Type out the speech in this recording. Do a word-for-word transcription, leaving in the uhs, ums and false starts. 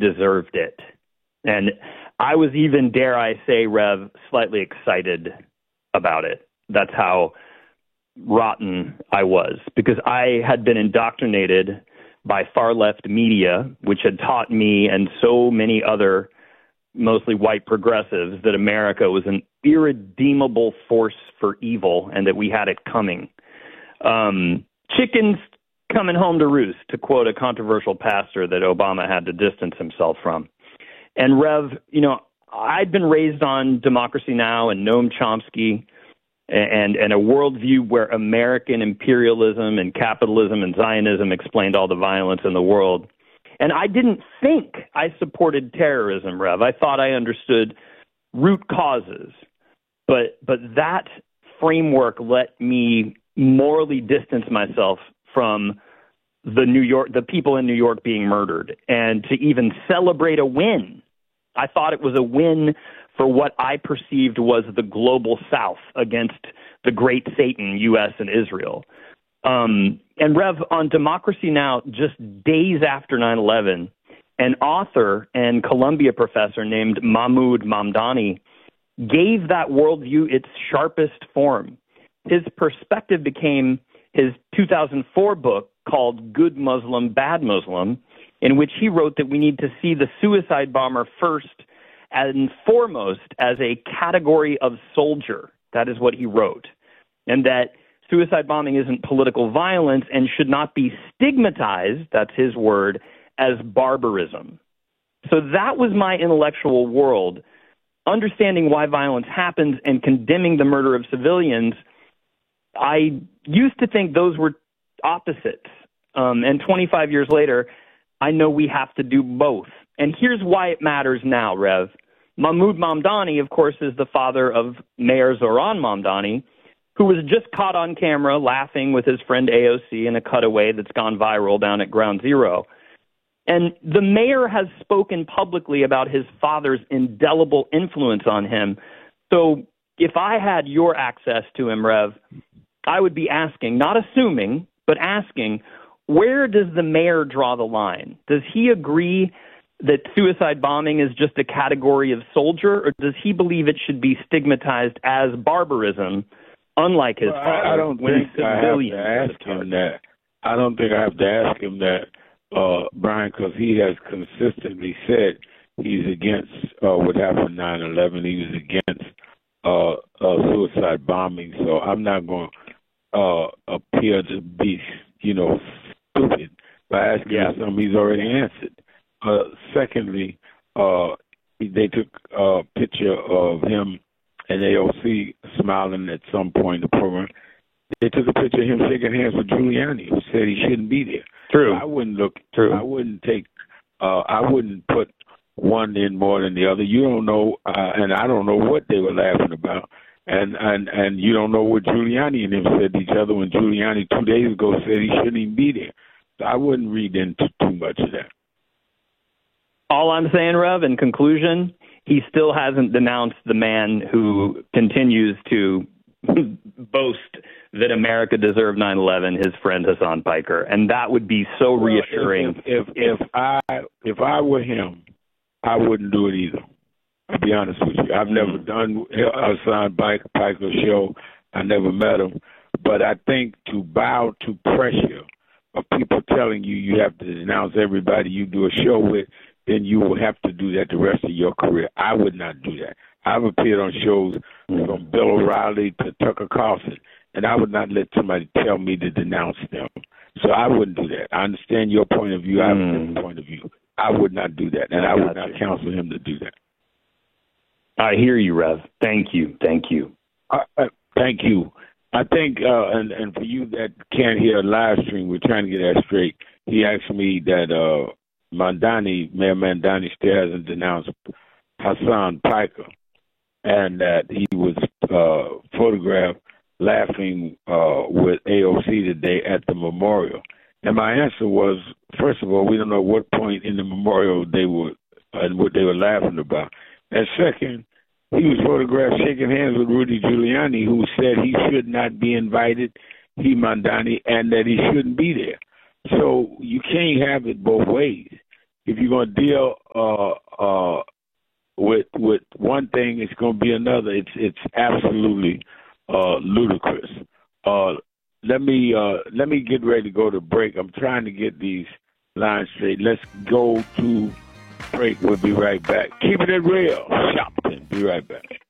deserved it. And I was even, dare I say, Rev, slightly excited about it. That's how rotten I was, because I had been indoctrinated by far-left media, which had taught me and so many other mostly white progressives that America was an irredeemable force for evil and that we had it coming. Um, chickens coming home to roost, to quote a controversial pastor that Obama had to distance himself from. And Rev, you know, I'd been raised on Democracy Now! And Noam Chomsky and, and a worldview where American imperialism and capitalism and Zionism explained all the violence in the world. And I didn't think I supported terrorism, Rev. I thought I understood root causes. But but that framework let me morally distance myself from the New York, the people in New York being murdered, and to even celebrate a win. I thought it was a win for what I perceived was the global South against the great Satan, U S and Israel. Um, and Rev, on Democracy Now!, just days after nine eleven, an author and Columbia professor named Mahmoud Mamdani gave that worldview its sharpest form. His perspective became his two thousand four book called Good Muslim, Bad Muslim, in which he wrote that we need to see the suicide bomber first and foremost as a category of soldier. That is what he wrote. And that suicide bombing isn't political violence and should not be stigmatized, that's his word, as barbarism. So that was my intellectual world. Understanding why violence happens and condemning the murder of civilians, I used to think those were opposites. Um, and twenty-five years later, I know we have to do both. And here's why it matters now, Rev. Mahmoud Mamdani, of course, is the father of Mayor Zoran Mamdani, who was just caught on camera laughing with his friend A O C in a cutaway that's gone viral down at Ground Zero. And the mayor has spoken publicly about his father's indelible influence on him. So if I had your access to him, Rev, I would be asking, not assuming, but asking, where does the mayor draw the line? Does he agree that suicide bombing is just a category of soldier, or does he believe it should be stigmatized as barbarism, unlike his well, father? I, I don't think I have to ask him that. I don't think I have to ask him that, uh, Brian, because he has consistently said he's against uh, what happened nine eleven. He was against uh, uh, suicide bombing. So I'm not going to uh, appear to be, you know, stupid by asking yeah. him something he's already answered. Uh, secondly, uh, they took a picture of him and A O C smiling at some point in the program. They took a picture of him shaking hands with Giuliani, who said he shouldn't be there. True. I wouldn't look. True. I wouldn't take. Uh, I wouldn't put one in more than the other. You don't know, uh, and I don't know what they were laughing about, and and and you don't know what Giuliani and him said to each other when Giuliani two days ago said he shouldn't even be there. So I wouldn't read into too much of that. All I'm saying, Rev, in conclusion, he still hasn't denounced the man who continues to boast that America deserved nine eleven, his friend Hassan Piker, and that would be so well, reassuring. If, if if if I if I were him, I wouldn't do it either. I'll be honest with you. I've never done Hassan Piker show. I never met him, but I think to bow to pressure of people telling you you have to denounce everybody you do a show with, then you will have to do that the rest of your career. I would not do that. I've appeared on shows from Bill O'Reilly to Tucker Carlson, and I would not let somebody tell me to denounce them. So I wouldn't do that. I understand your point of view. I have a different point of view. I would not do that, and I, I would not you. counsel him to do that. I hear you, Rev. Thank you. Thank you. Uh, uh, thank you. I think, uh, and, and for you that can't hear a live stream, we're trying to get that straight. He asked me that uh, Mamdani, Mayor Mamdani still hasn't denounced Hassan Piker, and that he was uh, photographed laughing uh, with A O C today at the memorial. And my answer was, first of all, we don't know what point in the memorial they were and what they were laughing about. And second, he was photographed shaking hands with Rudy Giuliani, who said he should not be invited, he, Mamdani, and that he shouldn't be there. So you can't have it both ways. if you're going to deal uh, uh, with with one thing, it's going to be another. It's it's absolutely uh, ludicrous. Uh, let me uh, let me get ready to go to break. I'm trying to get these lines straight. Let's go to break. We'll be right back. Keeping it real, Sharpton. Be right back.